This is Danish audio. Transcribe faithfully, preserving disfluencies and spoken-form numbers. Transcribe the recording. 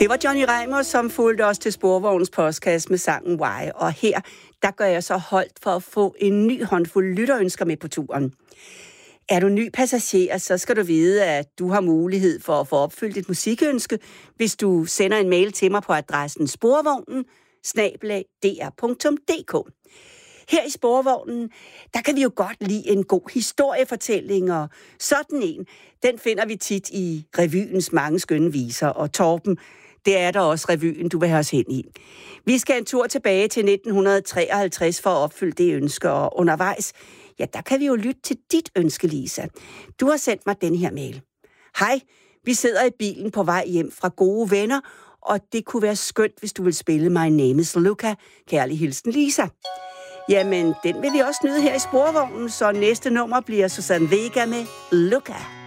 Det var Johnny Reimer, som fulgte os til Sporvognens podcast med sangen Why. Og her, der gør jeg så holdt for at få en ny håndfuld lytterønsker med på turen. Er du ny passager, så skal du vide, at du har mulighed for at få opfyldt et musikønske, hvis du sender en mail til mig på adressen sporvognen snabel-a d r punktum d k. Her i Sporvognen, der kan vi jo godt lide en god historiefortælling, og sådan en, den finder vi tit i revyens mange skønne viser, og Torben, det er der også revyen, du vil have os hen i. Vi skal en tur tilbage til nitten treoghalvtreds for at opfylde det ønske, og undervejs, ja, der kan vi jo lytte til dit ønske, Lisa. Du har sendt mig den her mail. Hej, vi sidder i bilen på vej hjem fra gode venner, og det kunne være skønt, hvis du vil spille My Name is Luca. Kærlig hilsen, Lisa. Jamen, den vil vi også nyde her i Sporvognen, så næste nummer bliver Susanne Vega med Luca.